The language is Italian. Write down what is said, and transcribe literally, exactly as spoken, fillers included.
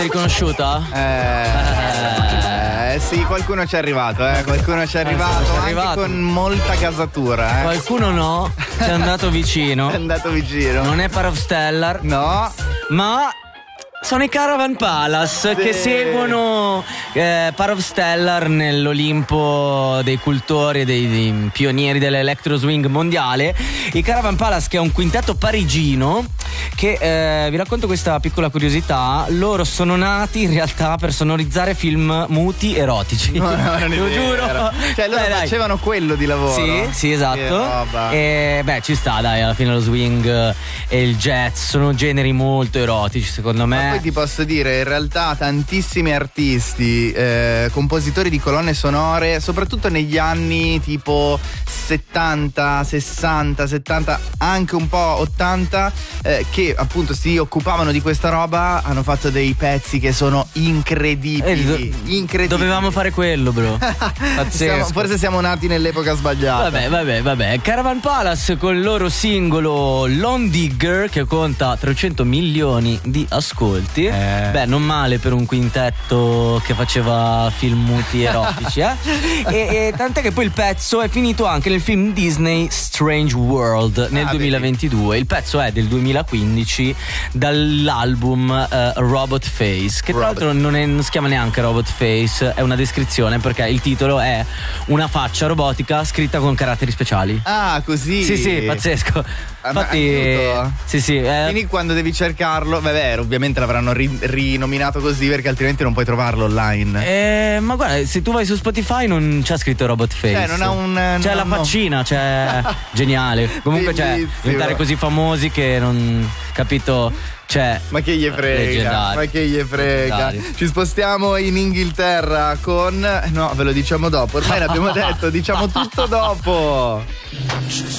riconosciuta? Eh, eh sì, qualcuno ci è arrivato, eh. Qualcuno ci è arrivato, ci è anche arrivato. con molta gasatura, eh. Qualcuno no, ci è andato vicino. È andato vicino. Non è Part of Stellar, No. ma sono i Caravan Palace, Sì. che seguono eh, Part of Stellar nell'Olimpo dei cultori e dei, dei pionieri dell'electro swing mondiale. I Caravan Palace, che è un quintetto parigino che eh, vi racconto questa piccola curiosità. Loro sono nati in realtà per sonorizzare film muti erotici. No, no, non è Lo vero. giuro. Cioè loro Dai, dai. facevano quello di lavoro. Sì, sì, Che esatto. roba. E beh, ci sta, dai, alla fine lo swing eh, e il jazz sono generi molto erotici, secondo me. Ma poi ti posso dire, in realtà tantissimi artisti, eh, compositori di colonne sonore, soprattutto negli anni tipo settanta, sessanta, settanta, anche un po' ottanta, eh, che appunto si occupavano di questa roba, hanno fatto dei pezzi che sono incredibili. Eh, do- incredibili. Dovevamo fare quello, bro. Pazzesco. Siamo- forse siamo nati nell'epoca sbagliata. Vabbè, vabbè, vabbè. Caravan Palace con il loro singolo Lone Digger, che conta trecento milioni di ascolti. Eh. Beh, non male per un quintetto che faceva film muti erotici, eh? e, e tant'è che poi il pezzo è finito anche nel film Disney Strange World nel Ah, duemilaventidue. Il pezzo è del duemilaquindici, dall'album eh, Robot Face, che tra Robot. l'altro non, è, non si chiama neanche Robot Face, è una descrizione, perché il titolo è una faccia robotica scritta con caratteri speciali. Ah, così. Sì, sì, pazzesco. Ah, ma Infatti, aiuto. sì, sì. eh, Quindi quando devi cercarlo, vabbè, ovviamente l'avranno ri- rinominato così perché altrimenti non puoi trovarlo online. eh, ma guarda, se tu vai su Spotify non c'è scritto Robot Face. Cioè, non ha un- C'è non la ha un- faccina, c'è. Geniale. Comunque, cioè, Bellissimo. diventare così famosi che non. Capito? Cioè. Ma che gli frega, leggendario. ma che gli frega. Leggendario. Ci spostiamo in Inghilterra con. No, ve lo diciamo dopo. Ormai l'abbiamo detto, diciamo tutto dopo.